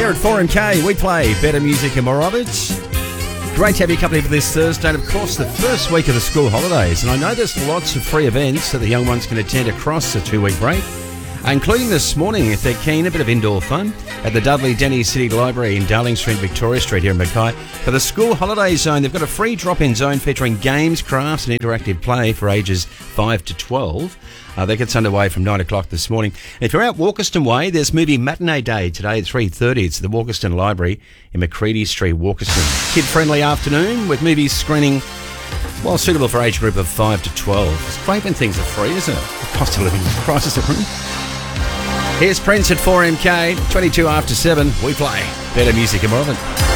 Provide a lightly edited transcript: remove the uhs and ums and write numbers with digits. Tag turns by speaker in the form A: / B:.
A: Here at 4MK, we play better music and more of it. Great to have your company for this Thursday, and of course the first week of the school holidays. And I know there's lots of free events that the young ones can attend across the 2-week break, including this morning, if they're keen, a bit of indoor fun at the Dudley Denny City Library in Darling Street, Victoria Street here in Mackay. For the school holiday zone, they've got a free drop-in zone featuring games, crafts and interactive play for ages 5 to 12. That gets underway from 9 o'clock this morning. If you're out Walkerston Way, there's movie matinee day today at 3:30. It's at the Walkerston Library in Macready Street, Walkerston. Kid-friendly afternoon with movies screening, well, suitable for age group of 5 to 12. It's great when things are free, isn't it? The cost of living crisis at home. Here's Prince at 4MK, 22 after 7. We play better music and more of it.